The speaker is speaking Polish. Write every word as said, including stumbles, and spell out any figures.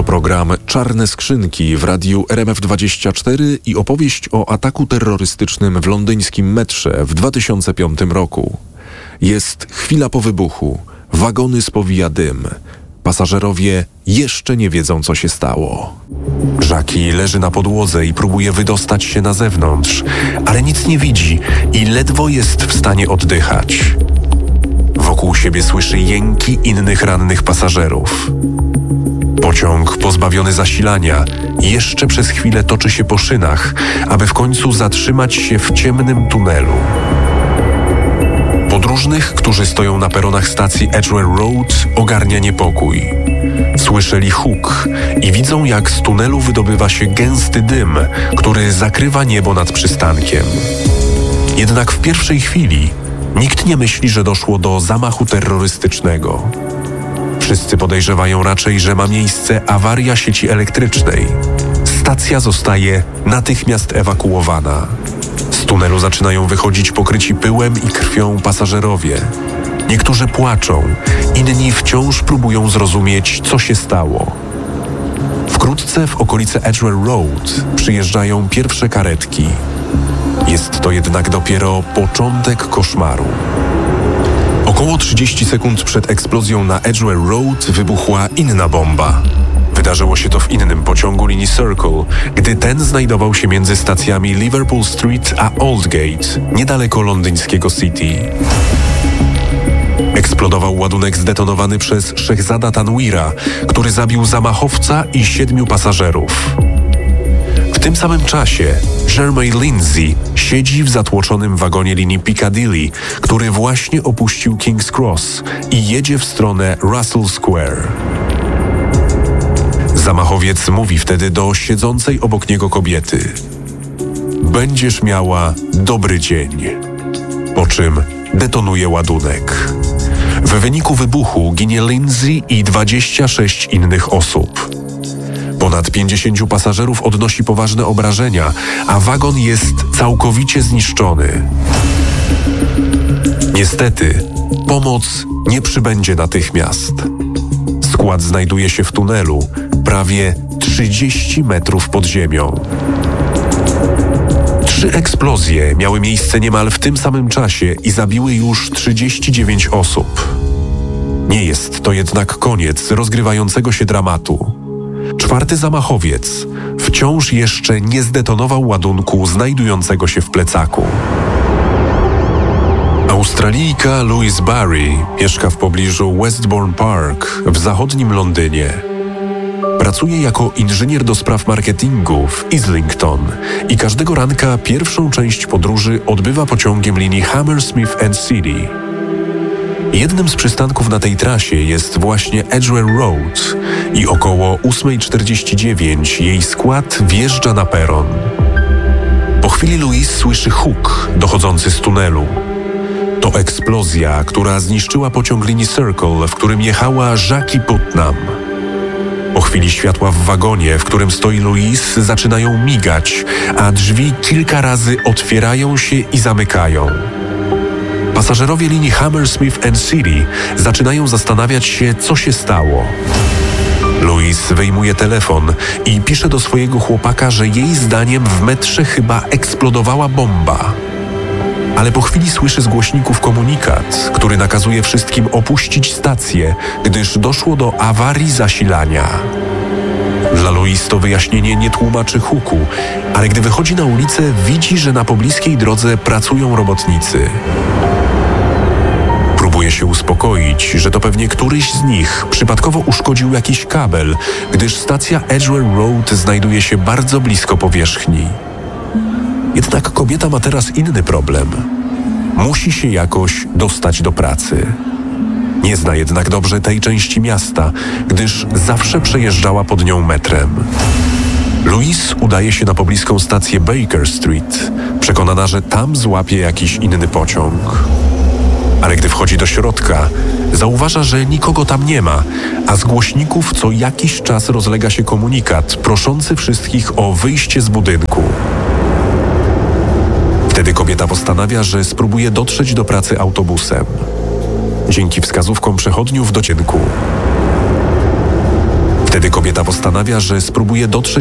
program Czarne Skrzynki w radiu R M F dwadzieścia cztery i opowieść o ataku terrorystycznym w londyńskim metrze w dwa tysiące piątym roku. Jest chwila po wybuchu. Wagony spowija dym. Pasażerowie jeszcze nie wiedzą, co się stało. Jackie leży na podłodze i próbuje wydostać się na zewnątrz, ale nic nie widzi i ledwo jest w stanie oddychać. Wokół siebie słyszy jęki innych rannych pasażerów. Pociąg pozbawiony zasilania jeszcze przez chwilę toczy się po szynach, aby w końcu zatrzymać się w ciemnym tunelu. Podróżnych, którzy stoją na peronach stacji Edgware Road, ogarnia niepokój. Słyszeli huk i widzą, jak z tunelu wydobywa się gęsty dym, który zakrywa niebo nad przystankiem. Jednak w pierwszej chwili nikt nie myśli, że doszło do zamachu terrorystycznego. Wszyscy podejrzewają raczej, że ma miejsce awaria sieci elektrycznej. Stacja zostaje natychmiast ewakuowana. Z tunelu zaczynają wychodzić pokryci pyłem i krwią pasażerowie. Niektórzy płaczą, inni wciąż próbują zrozumieć, co się stało. Wkrótce w okolice Edgware Road przyjeżdżają pierwsze karetki. Jest to jednak dopiero początek koszmaru. Około trzydzieści sekund przed eksplozją na Edgware Road wybuchła inna bomba. Wydarzyło się to w innym pociągu linii Circle, gdy ten znajdował się między stacjami Liverpool Street a Aldgate, niedaleko londyńskiego City. Eksplodował ładunek zdetonowany przez Szehzada Tanwira, który zabił zamachowca i siedmiu pasażerów. W tym samym czasie Jermaine Lindsay siedzi w zatłoczonym wagonie linii Piccadilly, który właśnie opuścił King's Cross i jedzie w stronę Russell Square. Zamachowiec mówi wtedy do siedzącej obok niego kobiety: „Będziesz miała dobry dzień”, po czym detonuje ładunek. W wyniku wybuchu ginie Lindsay i dwadzieścia sześć innych osób. Ponad pięćdziesięciu pasażerów odnosi poważne obrażenia, a wagon jest całkowicie zniszczony. Niestety, pomoc nie przybędzie natychmiast. Skład znajduje się w tunelu, prawie trzydzieści metrów pod ziemią. Trzy eksplozje miały miejsce niemal w tym samym czasie i zabiły już trzydzieści dziewięć osób. Nie jest to jednak koniec rozgrywającego się dramatu. Czwarty zamachowiec wciąż jeszcze nie zdetonował ładunku znajdującego się w plecaku. Australijka Louise Barry mieszka w pobliżu Westbourne Park w zachodnim Londynie. Pracuje jako inżynier do spraw marketingu w Islington i każdego ranka pierwszą część podróży odbywa pociągiem linii Hammersmith and City. Jednym z przystanków na tej trasie jest właśnie Edgware Road i około ósma czterdzieści dziewięć jej skład wjeżdża na peron. Po chwili Louise słyszy huk dochodzący z tunelu. To eksplozja, która zniszczyła pociąg linii Circle, w którym jechała Jackie Putnam. Po chwili światła w wagonie, w którym stoi Louise, zaczynają migać, a drzwi kilka razy otwierają się i zamykają. Pasażerowie linii Hammersmith and City zaczynają zastanawiać się, co się stało. Louise wyjmuje telefon i pisze do swojego chłopaka, że jej zdaniem w metrze chyba eksplodowała bomba. Ale po chwili słyszy z głośników komunikat, który nakazuje wszystkim opuścić stację, gdyż doszło do awarii zasilania. Dla Louise to wyjaśnienie nie tłumaczy huku, ale gdy wychodzi na ulicę, widzi, że na pobliskiej drodze pracują robotnicy. Próbuje się uspokoić, że to pewnie któryś z nich przypadkowo uszkodził jakiś kabel, gdyż stacja Edgware Road znajduje się bardzo blisko powierzchni. Jednak kobieta ma teraz inny problem. Musi się jakoś dostać do pracy. Nie zna jednak dobrze tej części miasta, gdyż zawsze przejeżdżała pod nią metrem. Louise udaje się na pobliską stację Baker Street, przekonana, że tam złapie jakiś inny pociąg. Ale gdy wchodzi do środka, zauważa, że nikogo tam nie ma, a z głośników co jakiś czas rozlega się komunikat proszący wszystkich o wyjście z budynku. Wtedy kobieta postanawia, że spróbuje dotrzeć do pracy autobusem. Dzięki wskazówkom przechodniów do cienku. Wtedy kobieta postanawia, że spróbuje dotrzeć